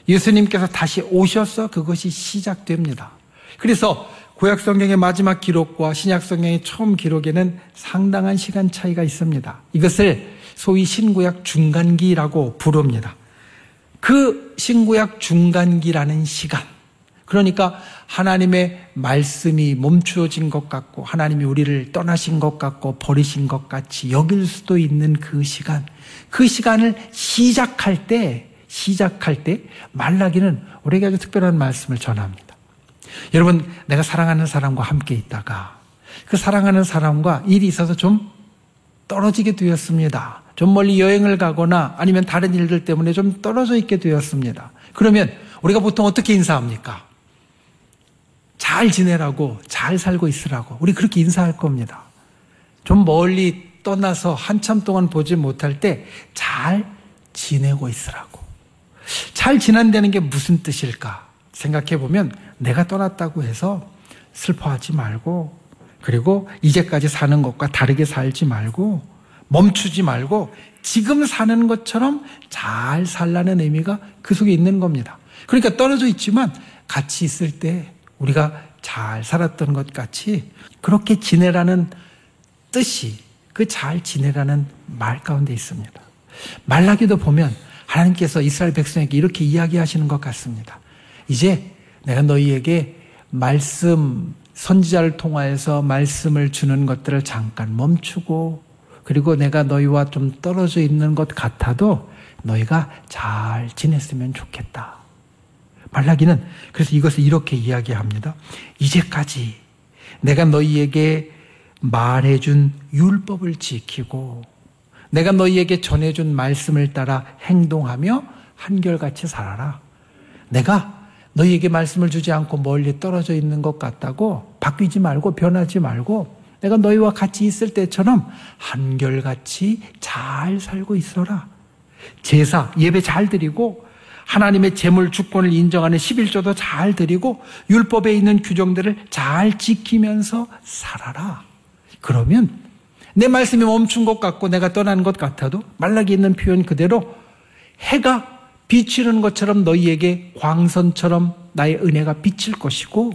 예수님께서 다시 오셔서 그것이 시작됩니다. 그래서 구약성경의 마지막 기록과 신약성경의 처음 기록에는 상당한 시간 차이가 있습니다. 이것을 소위 신구약 중간기라고 부릅니다. 그 신구약 중간기라는 시간, 그러니까 하나님의 말씀이 멈추어진 것 같고 하나님이 우리를 떠나신 것 같고 버리신 것 같이 여길 수도 있는 그 시간, 그 시간을 시작할 때 말라기는 우리에게 아주 특별한 말씀을 전합니다. 여러분, 내가 사랑하는 사람과 함께 있다가 그 사랑하는 사람과 일이 있어서 좀 떨어지게 되었습니다. 좀 멀리 여행을 가거나 아니면 다른 일들 때문에 좀 떨어져 있게 되었습니다. 그러면 우리가 보통 어떻게 인사합니까? 잘 지내라고, 잘 살고 있으라고 우리 그렇게 인사할 겁니다. 좀 멀리 떠나서 한참 동안 보지 못할 때 잘 지내고 있으라고. 잘 지낸다는 게 무슨 뜻일까 생각해 보면 내가 떠났다고 해서 슬퍼하지 말고, 그리고 이제까지 사는 것과 다르게 살지 말고, 멈추지 말고 지금 사는 것처럼 잘 살라는 의미가 그 속에 있는 겁니다. 그러니까 떨어져 있지만 같이 있을 때 우리가 잘 살았던 것 같이 그렇게 지내라는 뜻이 그 잘 지내라는 말 가운데 있습니다. 말라기도 보면 하나님께서 이스라엘 백성에게 이렇게 이야기하시는 것 같습니다. 이제 내가 너희에게 말씀, 선지자를 통하여서 말씀을 주는 것들을 잠깐 멈추고, 그리고 내가 너희와 좀 떨어져 있는 것 같아도 너희가 잘 지냈으면 좋겠다. 말라기는 그래서 이것을 이렇게 이야기합니다. 이제까지 내가 너희에게 말해준 율법을 지키고 내가 너희에게 전해준 말씀을 따라 행동하며 한결같이 살아라. 내가 너희에게 말씀을 주지 않고 멀리 떨어져 있는 것 같다고 바뀌지 말고 변하지 말고 내가 너희와 같이 있을 때처럼 한결같이 잘 살고 있어라. 제사, 예배 잘 드리고 하나님의 재물 주권을 인정하는 11조도 잘 드리고 율법에 있는 규정들을 잘 지키면서 살아라. 그러면 내 말씀이 멈춘 것 같고 내가 떠난 것 같아도 말라기 있는 표현 그대로 해가 비치는 것처럼 너희에게 광선처럼 나의 은혜가 비칠 것이고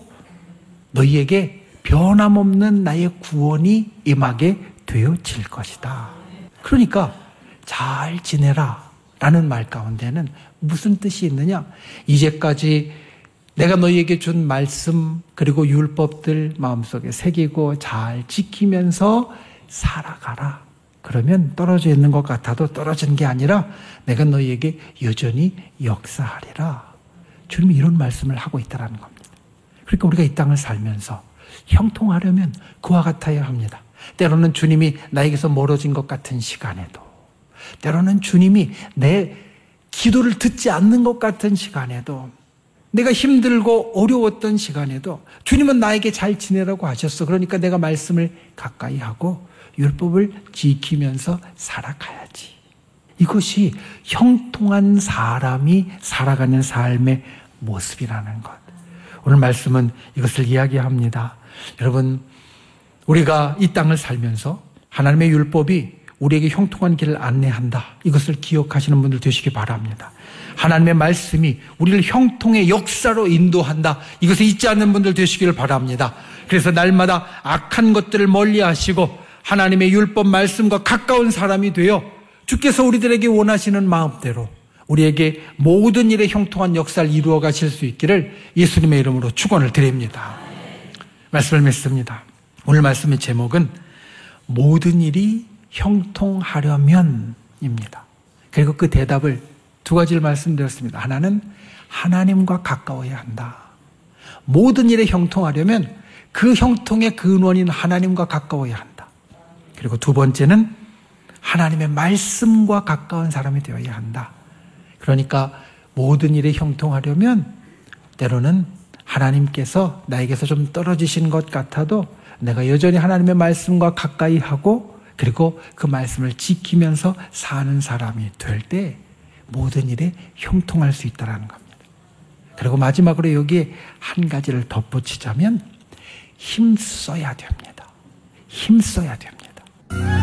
너희에게 변함없는 나의 구원이 임하게 되어질 것이다. 그러니까 잘 지내라 라는 말 가운데는 무슨 뜻이 있느냐? 이제까지 내가 너희에게 준 말씀 그리고 율법들 마음속에 새기고 잘 지키면서 살아가라. 그러면 떨어져 있는 것 같아도 떨어진 게 아니라 내가 너희에게 여전히 역사하리라. 주님이 이런 말씀을 하고 있다는 겁니다. 그러니까 우리가 이 땅을 살면서 형통하려면 그와 같아야 합니다. 때로는 주님이 나에게서 멀어진 것 같은 시간에도, 때로는 주님이 내 기도를 듣지 않는 것 같은 시간에도, 내가 힘들고 어려웠던 시간에도 주님은 나에게 잘 지내라고 하셨어. 그러니까 내가 말씀을 가까이 하고 율법을 지키면서 살아가야지. 이것이 형통한 사람이 살아가는 삶의 모습이라는 것. 오늘 말씀은 이것을 이야기합니다. 여러분, 우리가 이 땅을 살면서 하나님의 율법이 우리에게 형통한 길을 안내한다. 이것을 기억하시는 분들 되시기 바랍니다. 하나님의 말씀이 우리를 형통의 역사로 인도한다. 이것을 잊지 않는 분들 되시기를 바랍니다. 그래서 날마다 악한 것들을 멀리하시고 하나님의 율법 말씀과 가까운 사람이 되어 주께서 우리들에게 원하시는 마음대로 우리에게 모든 일에 형통한 역사를 이루어 가실 수 있기를 예수님의 이름으로 축원을 드립니다. 말씀을 맺습니다. 오늘 말씀의 제목은 모든 일이 형통하려면입니다. 그리고 그 대답을 두 가지를 말씀드렸습니다. 하나는 하나님과 가까워야 한다. 모든 일에 형통하려면 그 형통의 근원인 하나님과 가까워야 한다. 그리고 두 번째는 하나님의 말씀과 가까운 사람이 되어야 한다. 그러니까 모든 일에 형통하려면 때로는 하나님께서 나에게서 좀 떨어지신 것 같아도 내가 여전히 하나님의 말씀과 가까이 하고 그리고 그 말씀을 지키면서 사는 사람이 될 때 모든 일에 형통할 수 있다는 겁니다. 그리고 마지막으로 여기에 한 가지를 덧붙이자면 힘써야 됩니다. 힘써야 됩니다.